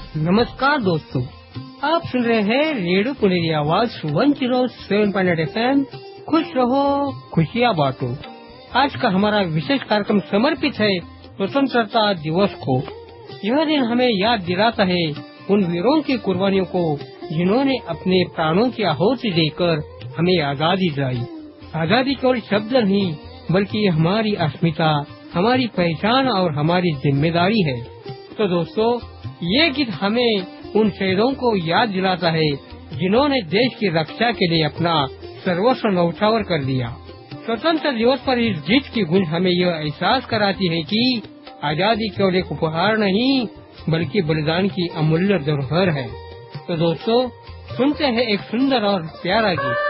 नमस्कार दोस्तों, आप सुन रहे हैं रेडियो पुनेरी आवाज 107.8 FM। खुश रहो, खुशियाँ बांटो। आज का हमारा विशेष कार्यक्रम समर्पित है स्वतंत्रता दिवस को। यह दिन हमें याद दिलाता है उन वीरों की कुर्बानियों को जिन्होंने अपने प्राणों की आहुति देकर हमें आजादी दिलाई। आजादी केवल शब्द नहीं बल्कि हमारी अस्मिता, हमारी पहचान और हमारी जिम्मेदारी है। तो दोस्तों, ये गीत हमें उन शहीदों को याद दिलाता है जिन्होंने देश की रक्षा के लिए अपना सर्वस्व न्यौछावर कर दिया। स्वतंत्रता दिवस पर इस गीत की गूंज हमें यह एहसास कराती है कि आजादी केवल एक उपहार नहीं बल्कि बलिदान की अमूल्य धरोहर है। तो दोस्तों, सुनते हैं एक सुंदर और प्यारा गीत।